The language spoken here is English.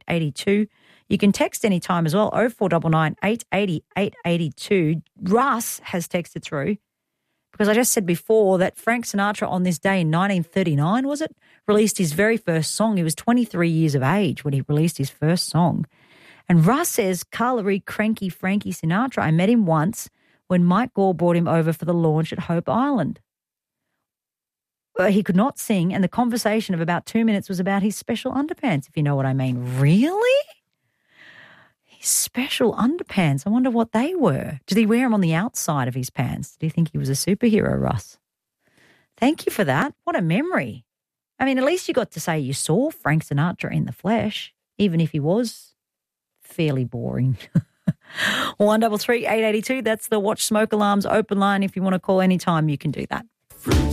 882. You can text anytime as well, 0499 880 882. Russ has texted through because I just said before that Frank Sinatra on this day in 1939, was it, released his very first song. He was 23 years of age when he released his first song. And Russ says, Carla Reed, Cranky Frankie Sinatra, I met him once when Mike Gore brought him over for the launch at Hope Island. He could not sing, and the conversation of about 2 minutes was about his special underpants, if you know what I mean. Really? His special underpants. I wonder what they were. Did he wear them on the outside of his pants? Do you think he was a superhero, Russ? Thank you for that. What a memory. I mean, at least you got to say you saw Frank Sinatra in the flesh, even if he was fairly boring. 133 882. That's the Watch Smoke Alarms open line. If you want to call anytime, you can do that.